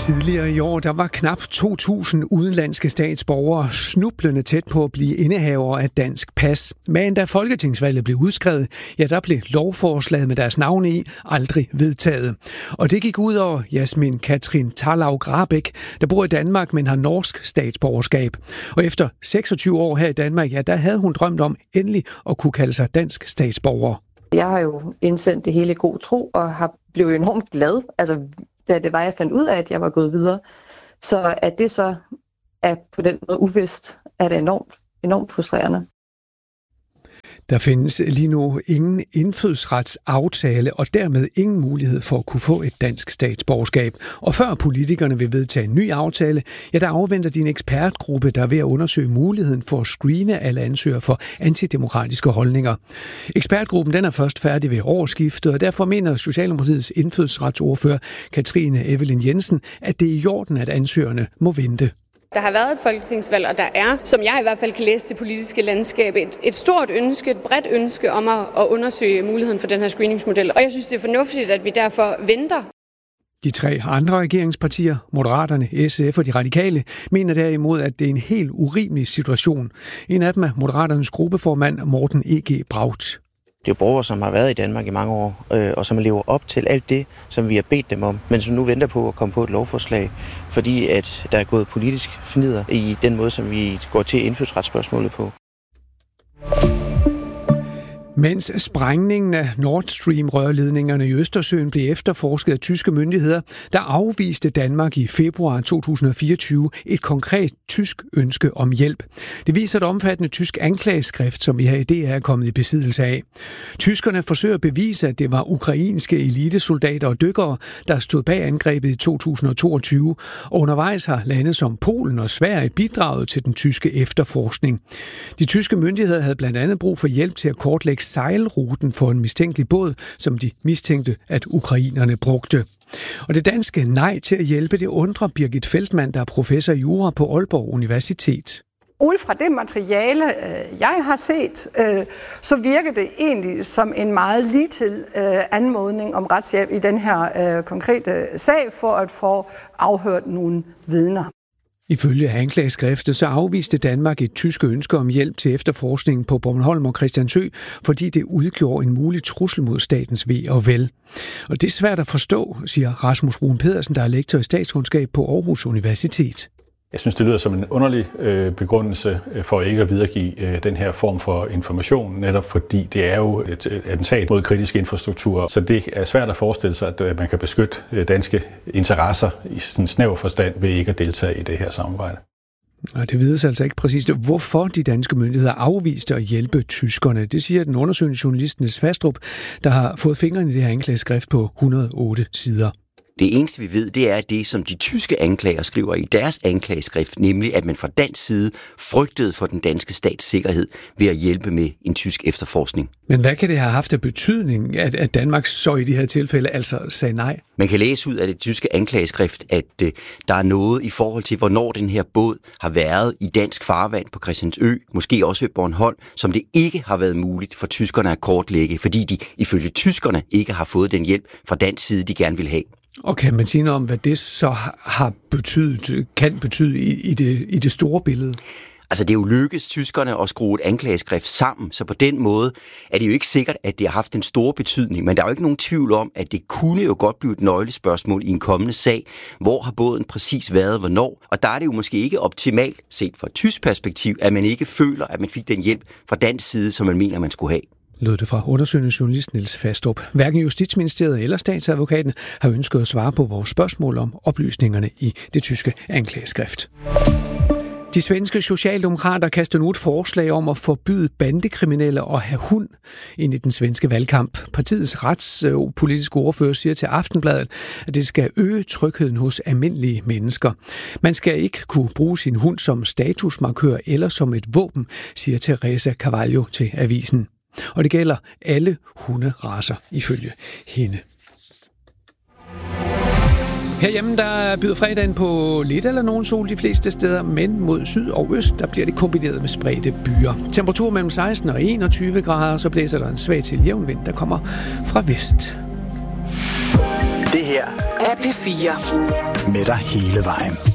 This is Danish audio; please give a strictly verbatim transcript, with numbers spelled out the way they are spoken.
Tidligere i år, der var knap to tusind udenlandske statsborgere snublende tæt på at blive indehavere af dansk pas. Men da folketingsvalget blev udskrevet, ja, der blev lovforslaget med deres navne i aldrig vedtaget. Og det gik ud over Jasmin Katrin Tarlau Grabæk, der bor i Danmark, men har norsk statsborgerskab. Og efter seksogtyve år her i Danmark, ja, der havde hun drømt om endelig at kunne kalde sig dansk statsborger. Jeg har jo indsendt det hele i god tro og har blevet enormt glad. Altså, da det var, jeg fandt ud af, at jeg var gået videre. Så at det så er på den måde uvist, er det enormt, enormt frustrerende. Der findes lige nu ingen indfødsretsaftale og dermed ingen mulighed for at kunne få et dansk statsborgerskab. Og før politikerne vil vedtage en ny aftale, ja, der afventer de en ekspertgruppe, der er ved at undersøge muligheden for at screene alle ansøgere for antidemokratiske holdninger. Ekspertgruppen den er først færdig ved årsskiftet, og derfor mener Socialdemokratiets indfødsretsordfører Katrine Evelyn Jensen, at det er i orden, at ansøgerne må vente. Der har været et folketingsvalg, og der er, som jeg i hvert fald kan læse det politiske landskab, et, et stort ønske, et bredt ønske om at, at undersøge muligheden for den her screeningsmodel. Og jeg synes, det er fornuftigt, at vi derfor venter. De tre andre regeringspartier, Moderaterne, S F og de Radikale, mener derimod, at det er en helt urimelig situation. En af dem er Moderaternes gruppeformand Morten E G Braut. Det er borgere, som har været i Danmark i mange år, øh, og som lever op til alt det, som vi har bedt dem om, men som nu venter på at komme på et lovforslag, fordi at der er gået politisk fnider i den måde, som vi går til indfødsretsspørgsmålet på. Mens sprængningen af Nord Stream-rørledningerne i Østersøen blev efterforsket af tyske myndigheder, der afviste Danmark i februar to tusind og fireogtyve et konkret tysk ønske om hjælp. Det viser et omfattende tysk anklageskrift, som vi her i D R er kommet i besiddelse af. Tyskerne forsøger at bevise, at det var ukrainske elitesoldater og dykkere, der stod bag angrebet i to tusind og toogtyve, og undervejs har lande som Polen og Sverige bidraget til den tyske efterforskning. De tyske myndigheder havde blandt andet brug for hjælp til at kortlægge sejlruten for en mistænkelig båd, som de mistænkte, at ukrainerne brugte. Og det danske nej til at hjælpe, det undrer Birgit Feldmann, der er professor i jura på Aalborg Universitet. Ud fra det materiale, jeg har set, så virker det egentlig som en meget ligetil anmodning om retshjælp i den her konkrete sag for at få afhørt nogle vidner. Ifølge anklageskriftet så afviste Danmark et tysk ønske om hjælp til efterforskningen på Bornholm og Christiansø, fordi det udgjorde en mulig trussel mod statens ve og vel. Og det er svært at forstå, siger Rasmus Brun Pedersen, der er lektor i statskundskab på Aarhus Universitet. Jeg synes, det lyder som en underlig øh, begrundelse for ikke at videregive øh, den her form for information, netop fordi det er jo et attentat mod kritisk infrastruktur. Så det er svært at forestille sig, at øh, man kan beskytte øh, danske interesser i sådan en snæver forstand ved ikke at deltage i det her samarbejde. Og det vides altså ikke præcist, hvorfor de danske myndigheder afviste at hjælpe tyskerne. Det siger den undersøgende journalist Niels Fastrup, der har fået fingrene i det her anklageskrift på et hundrede og otte sider. Det eneste, vi ved, det er det, som de tyske anklager skriver i deres anklageskrift, nemlig at man fra dansk side frygtede for den danske stats sikkerhed ved at hjælpe med en tysk efterforskning. Men hvad kan det have haft af betydning, at, at Danmark så i de her tilfælde altså sagde nej? Man kan læse ud af det tyske anklageskrift, at øh, der er noget i forhold til, hvornår den her båd har været i dansk farvand på Christiansø, måske også ved Bornholm, som det ikke har været muligt for tyskerne at kortlægge, fordi de ifølge tyskerne ikke har fået den hjælp fra dansk side, de gerne vil have. Og kan man sige noget om, hvad det så har betydet, kan betyde i, i, det, i det store billede? Altså, det er jo lykkedes tyskerne at skrue et anklageskrift sammen, så på den måde er det jo ikke sikkert, at det har haft en stor betydning, men der er jo ikke nogen tvivl om, at det kunne jo godt blive et nøglespørgsmål i en kommende sag. Hvor har båden præcis været, hvornår? Og der er det jo måske ikke optimalt, set fra et tysk perspektiv, at man ikke føler, at man fik den hjælp fra dansk side, som man mener, man skulle have. Lød det fra undersøgende journalist Niels Fastrup. Hverken Justitsministeriet eller statsadvokaten har ønsket at svare på vores spørgsmål om oplysningerne i det tyske anklageskrift. De svenske socialdemokrater kaster nu et forslag om at forbyde bandekriminelle at have hund ind i den svenske valgkamp. Partiets retspolitiske ordfører siger til Aftenbladet, at det skal øge trygheden hos almindelige mennesker. Man skal ikke kunne bruge sin hund som statusmarkør eller som et våben, siger Teresa Carvalho til avisen. Og det gælder alle hunderacer ifølge hende. Herhjemme der byder fredagen på lidt eller nogen sol de fleste steder, men mod syd og øst der bliver det kombineret med spredte byer. Temperatur mellem seksten og enogtyve grader, så blæser der en svag til jævn vind, der kommer fra vest. Det her er P fire. Med dig hele vejen.